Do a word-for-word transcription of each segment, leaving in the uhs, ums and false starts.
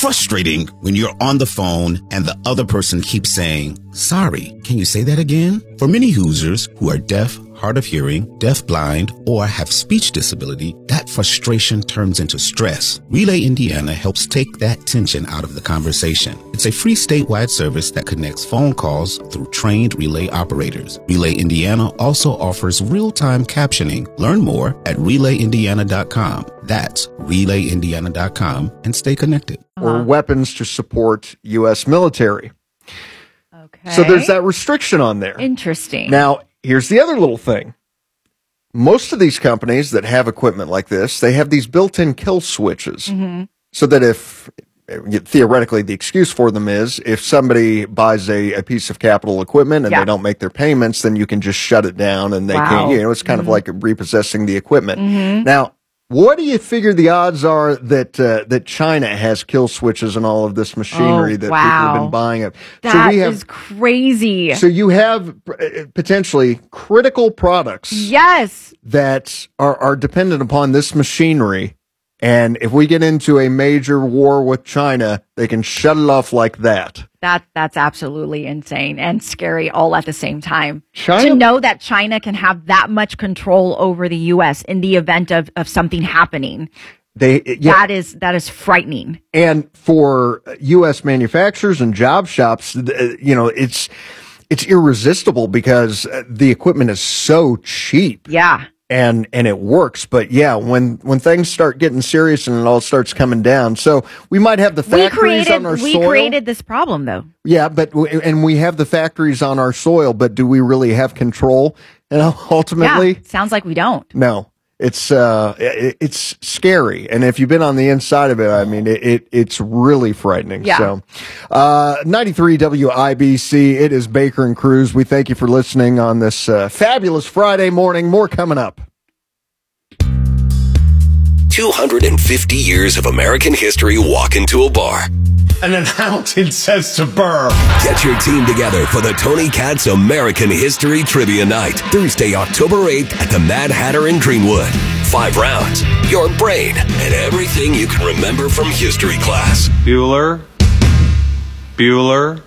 frustrating when you're on the phone and the other person keeps saying, sorry, can you say that again? For many Hoosiers who are deaf, hard of hearing, deafblind, or have speech disability, that frustration turns into stress. Relay Indiana helps take that tension out of the conversation. It's a free statewide service that connects phone calls through trained relay operators. Relay Indiana also offers real-time captioning. Learn more at relay indiana dot com. That's relay indiana dot com and stay connected. Or weapons to support U S military. Okay. So there's that restriction on there. Interesting. Now, here's the other little thing. Most of these companies that have equipment like this, they have these built-in kill switches. Mm-hmm. So that if, theoretically, the excuse for them is, if somebody buys a, a piece of capital equipment and yeah. they don't make their payments, then you can just shut it down and they wow. can't, you know, it's kind mm-hmm. of like repossessing the equipment. Mm-hmm. Now, what do you figure the odds are that uh, that China has kill switches and all of this machinery oh, that wow. people have been buying up? That so we have, is crazy. So you have uh, potentially critical products yes. that are, are dependent upon this machinery. And if we get into a major war with China, they can shut it off like that. That that's absolutely insane and scary all at the same time. China, to know that China can have that much control over the U S in the event of, of something happening. They, yeah. That is that is frightening. And for U S manufacturers and job shops, you know, it's it's irresistible because the equipment is so cheap. Yeah. And, and it works. But yeah, when, when things start getting serious and it all starts coming down. So we might have the factories we created, on our we soil. We created this problem though. Yeah, but, and we have the factories on our soil, but do we really have control? And ultimately, yeah, sounds like we don't. No, it's, uh, it, it's scary. And if you've been on the inside of it, I mean, it, it it's really frightening. Yeah. So, uh, ninety-three W I B C, it is Baker and Cruz. We thank you for listening on this, uh, fabulous Friday morning. More coming up. two hundred fifty years of American history walk into a bar. And then Hamilton says to Burr, get your team together for the Tony Katz American History Trivia Night, Thursday, October eighth at the Mad Hatter in Greenwood. Five rounds, your brain, and everything you can remember from history class. Bueller. Bueller.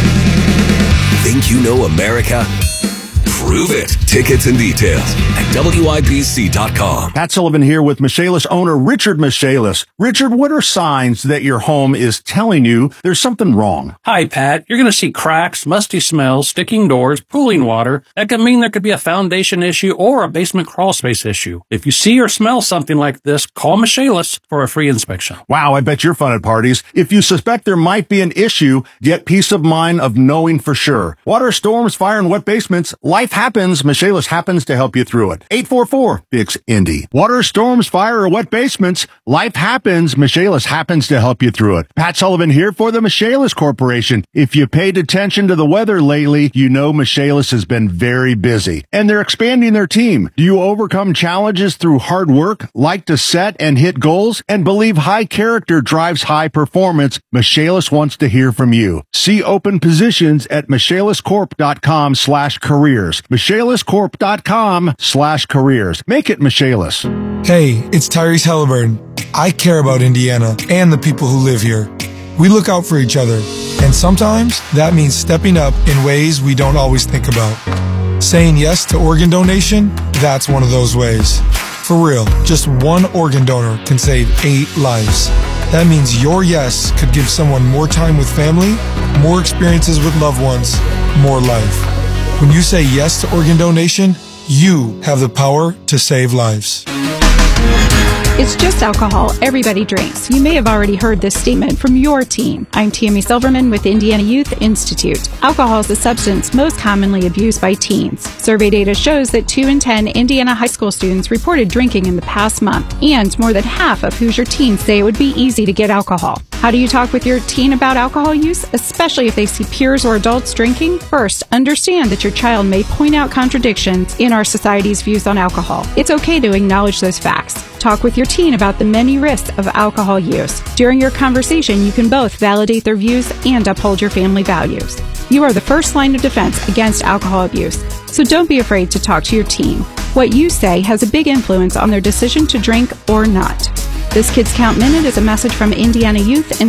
Think you know America? Prove it. Tickets and details at W I B C dot com. Pat Sullivan here with Michaelis owner Richard Michaelis. Richard, what are signs that your home is telling you there's something wrong? Hi, Pat. You're going to see cracks, musty smells, sticking doors, pooling water. That could mean there could be a foundation issue or a basement crawl space issue. If you see or smell something like this, call Michaelis for a free inspection. Wow, I bet you're fun at parties. If you suspect there might be an issue, get peace of mind of knowing for sure. Water, storms, fire, and wet basements, life happens. Michaelis happens to help you through it. eight four four, B I X, Indy. Water, storms, fire, or wet basements, life happens. Michaelis happens to help you through it. Pat Sullivan here for the Michaelis Corporation. If you paid attention to the weather lately, you know Michaelis has been very busy. And they're expanding their team. Do you overcome challenges through hard work, like to set and hit goals, and believe high character drives high performance? Michaelis wants to hear from you. See open positions at michaelis corp dot com slash careers. michaelis corp dot com slash careers. Make it Michaelis. Hey, it's Tyrese Halliburton. I care about Indiana and the people who live here. We look out for each other, and sometimes that means stepping up in ways we don't always think about. Saying yes to organ donation, that's one of those ways. For real, just one organ donor can save eight lives. That means your yes could give someone more time with family, more experiences with loved ones, more life. When you say yes to organ donation, you have the power to save lives. It's just alcohol. Everybody drinks. You may have already heard this statement from your teen. I'm Tammy Silverman with Indiana Youth Institute. Alcohol is the substance most commonly abused by teens. Survey data shows that two in ten Indiana high school students reported drinking in the past month, and more than half of Hoosier teens say it would be easy to get alcohol. How do you talk with your teen about alcohol use, especially if they see peers or adults drinking? First, understand that your child may point out contradictions in our society's views on alcohol. It's okay to acknowledge those facts. Talk with your teen about the many risks of alcohol use. During your conversation, you can both validate their views and uphold your family values. You are the first line of defense against alcohol abuse, so don't be afraid to talk to your teen. What you say has a big influence on their decision to drink or not. This Kids Count Minute is a message from Indiana Youth and